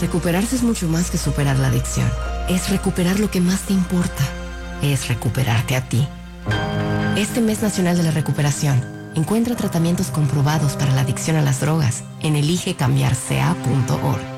Recuperarse es mucho más que superar la adicción. Es recuperar lo que más te importa. Es recuperarte a ti. Este mes nacional de la recuperación, encuentra tratamientos comprobados para la adicción a las drogas en eligecambiarca.org.